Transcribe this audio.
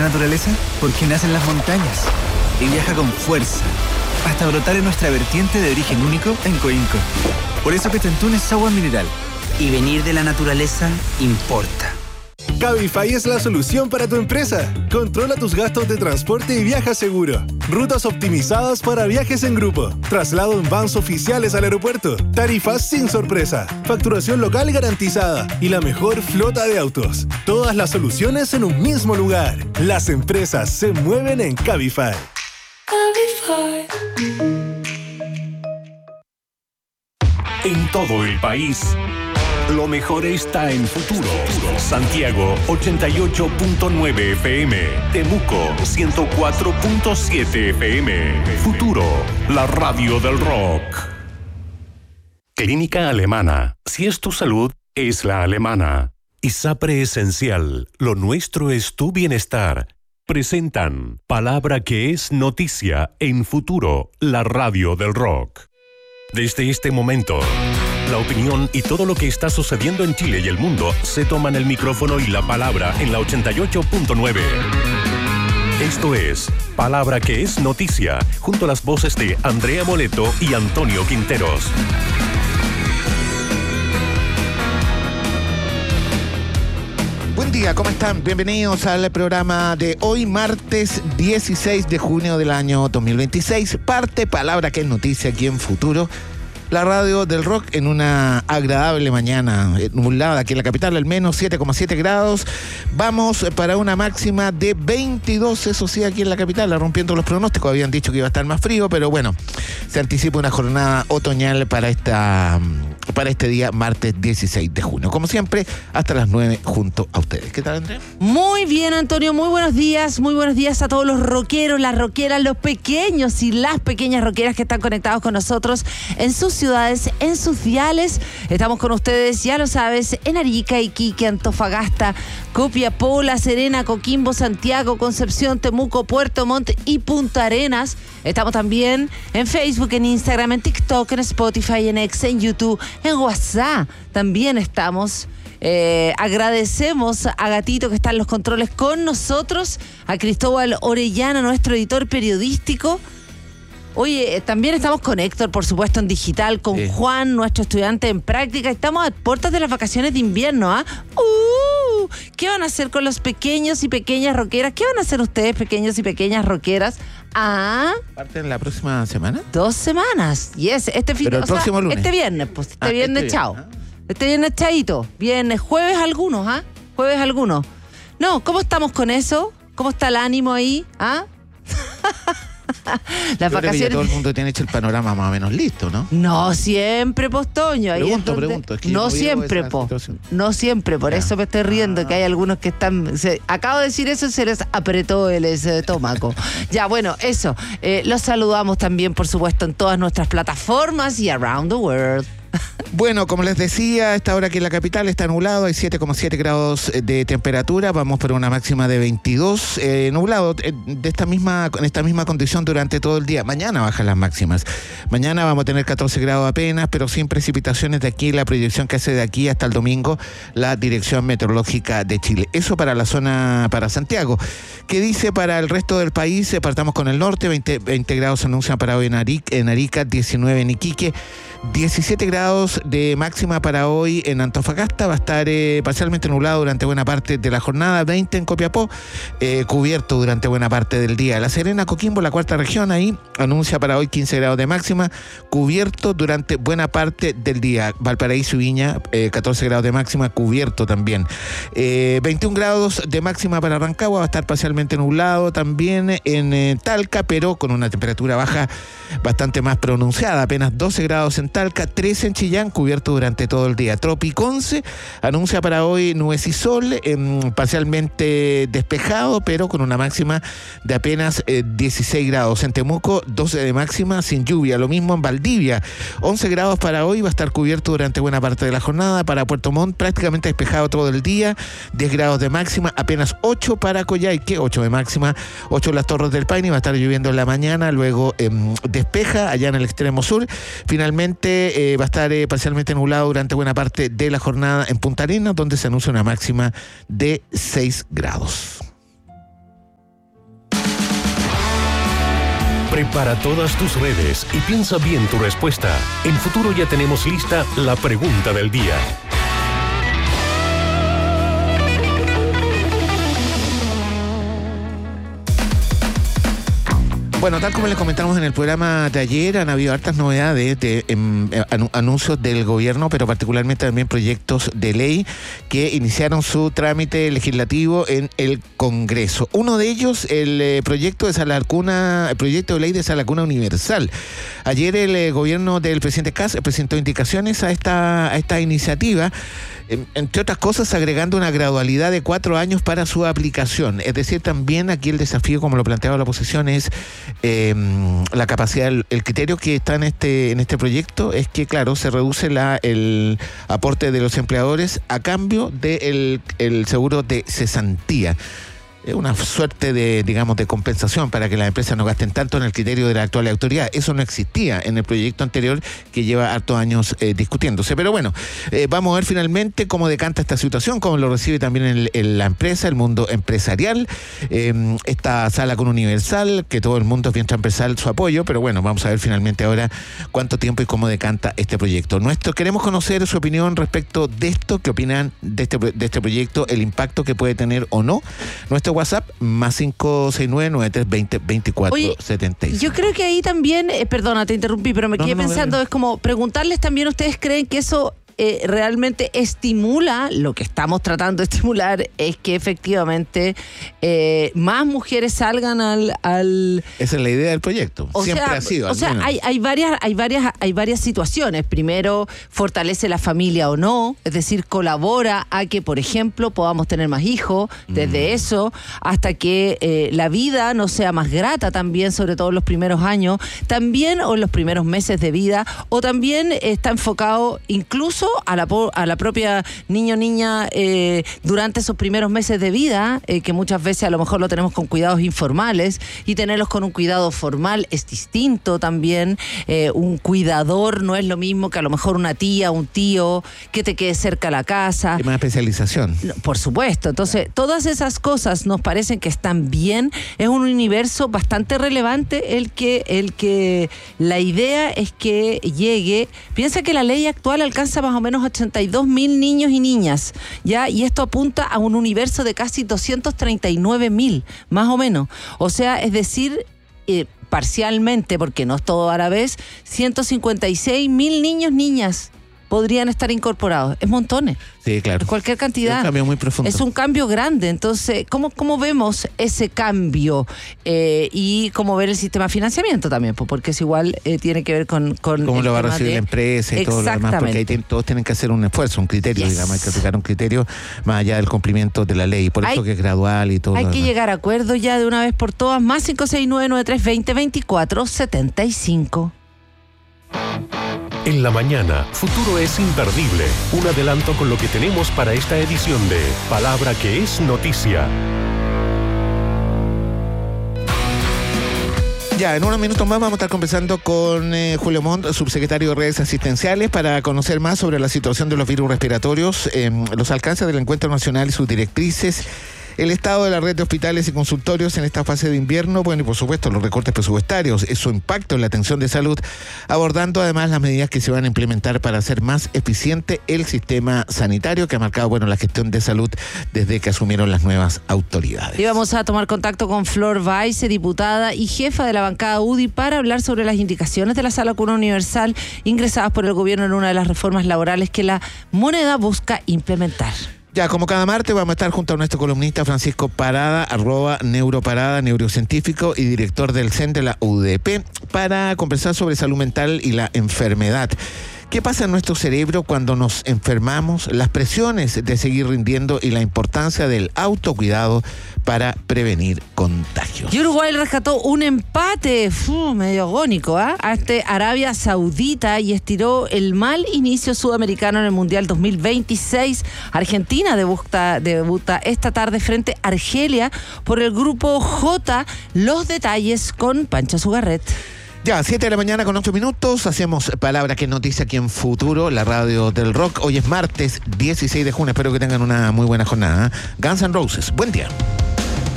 naturaleza? Porque nace en las montañas y viaja con fuerza hasta brotar en nuestra vertiente de origen único en Coinco. Por eso Petentún es agua mineral. Y venir de la naturaleza importa. Cabify es la solución para tu empresa. Controla tus gastos de transporte y viaja seguro. Rutas optimizadas para viajes en grupo. Traslado en vans oficiales al aeropuerto. Tarifas sin sorpresa. Facturación local garantizada. Y la mejor flota de autos. Todas las soluciones en un mismo lugar. Las empresas se mueven en Cabify. En todo el país, lo mejor está en Futuro. Santiago 88.9 FM, Temuco 104.7 FM. Futuro, la radio del rock. Clínica Alemana. Si es tu salud, es la alemana. ISAPRE Esencial. Lo nuestro es tu bienestar. Presentan Palabra que es noticia en Futuro, la radio del rock. Desde este momento, la opinión y todo lo que está sucediendo en Chile y el mundo se toman el micrófono y la palabra en la 88.9. Esto es Palabra que es noticia, junto a las voces de Andrea Moleto y Antonio Quinteros. Buen día, ¿cómo están? Bienvenidos al programa de hoy, martes 16 de junio del año 2026. Parte Palabra que es noticia aquí en Futuro, la radio del rock, en una agradable mañana nublada aquí en la capital, al menos 7,7 grados. Vamos para una máxima de 22, eso sí, aquí en la capital, rompiendo los pronósticos. Habían dicho que iba a estar más frío, pero bueno, se anticipa una jornada otoñal para este día, martes 16 de junio. Como siempre, hasta las 9 junto a ustedes. ¿Qué tal, Andrea? Muy bien, Antonio, muy buenos días a todos los rockeros, las rockeras, los pequeños y las pequeñas rockeras que están conectados con nosotros en sus ciudades, en sus diales. Estamos con ustedes, ya lo sabes, en Arica, Iquique, Antofagasta, Copiapó, La Serena, Coquimbo, Santiago, Concepción, Temuco, Puerto Montt y Punta Arenas. Estamos también en Facebook, en Instagram, en TikTok, en Spotify, en X, en YouTube, en WhatsApp. También estamos. Agradecemos a Gatito que está en los controles con nosotros, a Cristóbal Orellana, nuestro editor periodístico. Oye, también estamos con Héctor, por supuesto, en digital, con Juan, nuestro estudiante en práctica. Estamos a puertas de las vacaciones de invierno, ¿ah? ¿Qué van a hacer con los pequeños y pequeñas rockeras? ¿Qué van a hacer ustedes, pequeños y pequeñas rockeras? ¿Parten la próxima semana? 2 semanas. Yes, Pero el próximo lunes. Este viernes, pues. Este viernes, chao. Este viernes, chaito. Viernes, jueves algunos, ¿ah? Jueves algunos. No, ¿cómo estamos con eso? ¿Cómo está el ánimo ahí? ¿Ah? Las vacaciones. Todo el mundo tiene hecho el panorama más o menos listo, ¿no? No siempre, Postoño. Pregunto. Es que no siempre, No siempre, por eso me estoy riendo, que hay algunos que están. Acabo de decir eso y se les apretó el estómago. Ya, bueno, eso. Los saludamos también, por supuesto, en todas nuestras plataformas y around the world. Bueno, como les decía, a esta hora aquí en la capital está nublado, hay 7,7 grados de temperatura, vamos por una máxima de 22, nublado en esta misma condición durante todo el día. Mañana bajan las máximas, mañana vamos a tener 14 grados apenas, pero sin precipitaciones de aquí, la proyección que hace de aquí hasta el domingo la Dirección Meteorológica de Chile. Eso para la zona, para Santiago. ¿Qué dice para el resto del país? Partamos con el norte, 20 grados se anuncian para hoy en Arica, 19 en Iquique, 17 grados de máxima para hoy en Antofagasta, va a estar parcialmente nublado durante buena parte de la jornada, 20 en Copiapó, cubierto durante buena parte del día. La Serena, Coquimbo, la cuarta región, ahí anuncia para hoy 15 grados de máxima, cubierto durante buena parte del día. Valparaíso y Viña, 14 grados de máxima, cubierto también. 21 grados de máxima para Rancagua, va a estar parcialmente nublado también en Talca, pero con una temperatura baja bastante más pronunciada, apenas 12 grados en Talca, 13 en Chillán, cubierto durante todo el día. Tropiconce anuncia para hoy nubes y sol, parcialmente despejado, pero con una máxima de apenas 16 grados. En Temuco, 12 de máxima, sin lluvia. Lo mismo en Valdivia, 11 grados para hoy, va a estar cubierto durante buena parte de la jornada. Para Puerto Montt, prácticamente despejado todo el día, 10 grados de máxima, apenas 8 para Coyhaique, 8 de máxima, 8 en las Torres del Paine, va a estar lloviendo en la mañana, luego despeja allá en el extremo sur. Finalmente va a estar parcialmente nublado durante buena parte de la jornada en Punta Arenas, donde se anuncia una máxima de 6 grados. Prepara todas tus redes y piensa bien tu respuesta. En Futuro ya tenemos lista la pregunta del día. Bueno, tal como les comentamos en el programa de ayer, han habido hartas novedades de anuncios del gobierno, pero particularmente también proyectos de ley que iniciaron su trámite legislativo en el Congreso. Uno de ellos, el proyecto de ley de sala cuna universal. Ayer el gobierno del presidente Kast presentó indicaciones a esta iniciativa, entre otras cosas agregando una gradualidad de 4 años para su aplicación. Es decir, también aquí el desafío, como lo planteaba la oposición, es la capacidad, el criterio que está en este proyecto es que, claro, se reduce el aporte de los empleadores a cambio del seguro de cesantía. Es una suerte de compensación para que las empresas no gasten tanto en el criterio de la actual autoridad. Eso no existía en el proyecto anterior que lleva hartos años discutiéndose. Pero bueno, vamos a ver finalmente cómo decanta esta situación, cómo lo recibe también la empresa, el mundo empresarial. Esta sala con universal, que todo el mundo es bien transversal su apoyo, pero bueno, vamos a ver finalmente ahora cuánto tiempo y cómo decanta este proyecto. Queremos conocer su opinión respecto de esto, qué opinan de este proyecto, el impacto que puede tener o no. Nuestro WhatsApp, más 569-9320-2476. Yo creo que ahí también, perdona, te interrumpí, pero me quedé pensando, es como preguntarles también, ¿ustedes creen que eso realmente estimula? Lo que estamos tratando de estimular es que efectivamente más mujeres salgan al... Esa es la idea del proyecto. Siempre ha sido. Hay varias situaciones. Primero, fortalece la familia o no, es decir, colabora a que, por ejemplo, podamos tener más hijos, desde eso hasta que la vida no sea más grata también, sobre todo en los primeros años, también o en los primeros meses de vida, o también está enfocado incluso a la propia niño o niña durante esos primeros meses de vida, que muchas veces a lo mejor lo tenemos con cuidados informales, y tenerlos con un cuidado formal es distinto también. Un cuidador no es lo mismo que a lo mejor una tía, un tío que te quede cerca a la casa. Hay más especialización. Por supuesto. Entonces, todas esas cosas nos parecen que están bien. Es un universo bastante relevante el que la idea es que llegue. Piensa que la ley actual alcanza más o menos 82.000 niños y niñas, ¿ya? Y esto apunta a un universo de casi 239.000, más o menos. O sea, es decir, parcialmente, porque no es todo a la vez, 156.000 niños, niñas podrían estar incorporados. Es montones. Sí, claro. Cualquier cantidad. Es un cambio muy profundo. Es un cambio grande. Entonces, ¿cómo vemos ese cambio? Y cómo ver el sistema de financiamiento también, porque es igual, tiene que ver con cómo lo va a recibir la empresa y todo lo demás, porque ahí todos tienen que hacer un esfuerzo, un criterio, digamos, hay que aplicar un criterio más allá del cumplimiento de la ley. Por eso que es gradual y todo. Hay que llegar a acuerdos ya de una vez por todas. Más 569-9320-2475. En la mañana, Futuro es imperdible. Un adelanto con lo que tenemos para esta edición de Palabra que es Noticia. Ya, en unos minutos más vamos a estar conversando con Julio Montt, subsecretario de Redes Asistenciales, para conocer más sobre la situación de los virus respiratorios, los alcances del Encuentro Nacional y sus directrices, el estado de la red de hospitales y consultorios en esta fase de invierno, bueno, y por supuesto los recortes presupuestarios, su impacto en la atención de salud, abordando además las medidas que se van a implementar para hacer más eficiente el sistema sanitario que ha marcado, bueno, la gestión de salud desde que asumieron las nuevas autoridades. Y vamos a tomar contacto con Flor Baise, diputada y jefa de la bancada UDI, para hablar sobre las indicaciones de la Sala Cuna Universal ingresadas por el gobierno en una de las reformas laborales que la moneda busca implementar. Ya, como cada martes, vamos a estar junto a nuestro columnista Francisco Parada, @neuroparada, neurocientífico y director del CEN de la UDP, para conversar sobre salud mental y la enfermedad. ¿Qué pasa en nuestro cerebro cuando nos enfermamos? Las presiones de seguir rindiendo y la importancia del autocuidado para prevenir contagios. Y Uruguay rescató un empate medio agónico ante Arabia Saudita y estiró el mal inicio sudamericano en el Mundial 2026. Argentina debuta esta tarde frente a Argelia por el grupo J. Los detalles con Pancho Sugarret. Ya, 7 de la mañana con 8 minutos, hacemos Palabra que es Noticia aquí en Futuro, la radio del rock. Hoy es martes 16 de junio, espero que tengan una muy buena jornada. Guns N' Roses, buen día.